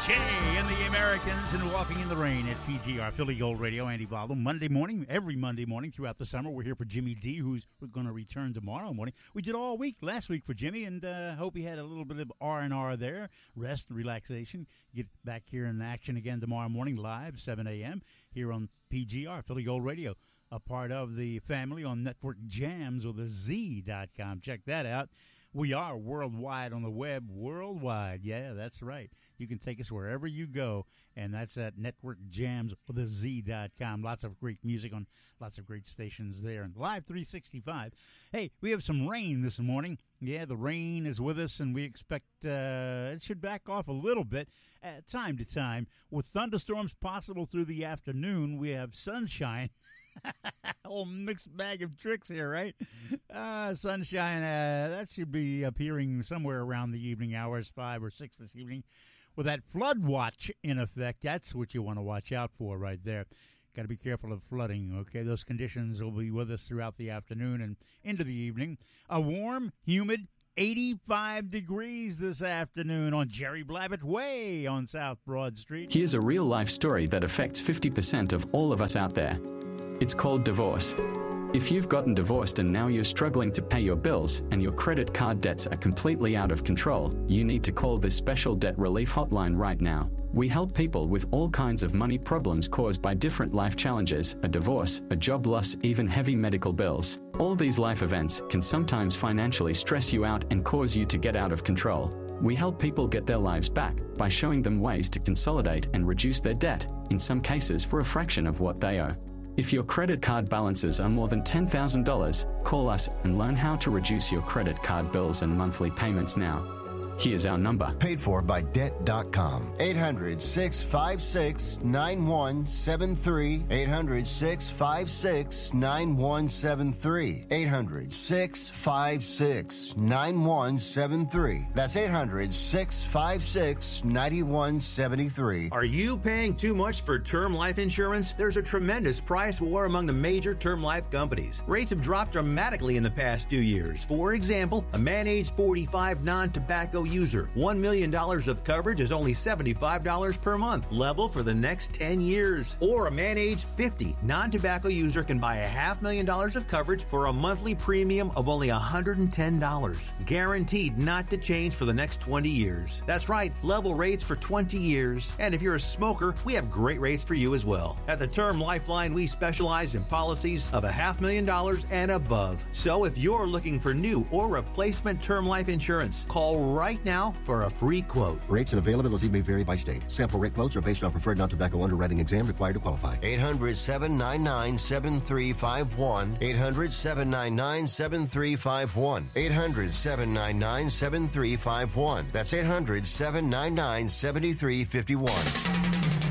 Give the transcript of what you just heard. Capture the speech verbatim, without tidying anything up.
Jay and the Americans and Walking in the Rain at P G R, Philly Gold Radio. Andy Valdo. Monday morning, every Monday morning throughout the summer, we're here for Jimmy D, who's going to return tomorrow morning. We did all week last week for Jimmy, and uh, hope he had a little bit of R and R there, rest and relaxation. Get back here in action again tomorrow morning, live, seven a.m., here on P G R, Philly Gold Radio, a part of the family on Network Jams or the Z dot com. Check that out. We are worldwide on the web, worldwide. Yeah, that's right. You can take us wherever you go, and that's at Network Jams or the Z dot com. Lots of great music on lots of great stations there. And Live three sixty-five. Hey, we have some rain this morning. Yeah, the rain is with us, and we expect uh, it should back off a little bit at time to time. With thunderstorms possible through the afternoon, we have sunshine. Whole mixed bag of tricks here, right? Uh, sunshine, uh, that should be appearing somewhere around the evening hours, five or six this evening, with that flood watch in effect. That's what you want to watch out for right there. Got to be careful of flooding, okay? Those conditions will be with us throughout the afternoon and into the evening. A warm, humid, eighty-five degrees this afternoon on Jerry Blavitt Way on South Broad Street. Here's a real-life story that affects fifty percent of all of us out there. It's called divorce. If you've gotten divorced and now you're struggling to pay your bills and your credit card debts are completely out of control, you need to call this special debt relief hotline right now. We help people with all kinds of money problems caused by different life challenges, a divorce, a job loss, even heavy medical bills. All these life events can sometimes financially stress you out and cause you to get out of control. We help people get their lives back by showing them ways to consolidate and reduce their debt, in some cases for a fraction of what they owe. If your credit card balances are more than ten thousand dollars, call us and learn how to reduce your credit card bills and monthly payments now. Here's our number. Paid for by debt dot com. eight hundred, six five six, nine one seven three. eight hundred, six five six, nine one seven three. eight hundred, six five six, nine one seven three. That's eight hundred, six five six, nine one seven three. Are you paying too much for term life insurance? There's a tremendous price war among the major term life companies. Rates have dropped dramatically in the past few years. For example, a man age forty-five non-tobacco user, one million dollars of coverage is only seventy-five dollars per month, level for the next ten years. Or a man age fifty non-tobacco user can buy a half million dollars of coverage for a monthly premium of only one hundred ten dollars, guaranteed not to change for the next twenty years. That's right, level rates for twenty years. And if you're a smoker, we have great rates for you as well. At the Term Lifeline, we specialize in policies of a half million dollars and above. So if you're looking for new or replacement term life insurance, call right now for a free quote. Rates and availability may vary by state. Sample rate quotes are based on preferred non-tobacco underwriting exam required to qualify. eight hundred, seven nine nine, seven three five one. eight hundred, seven nine nine, seven three five one. eight hundred, seven nine nine, seven three five one. That's eight hundred, seven nine nine, seven three five one.